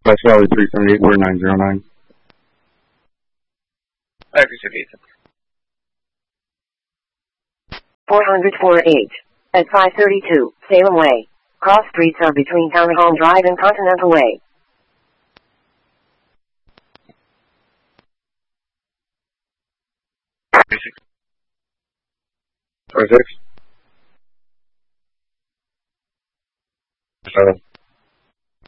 West Valley 378, 4909. I appreciate it. 448. At 532, Salem Way. Cross streets are between Townhome Drive and Continental Way. Basic. 26. 7.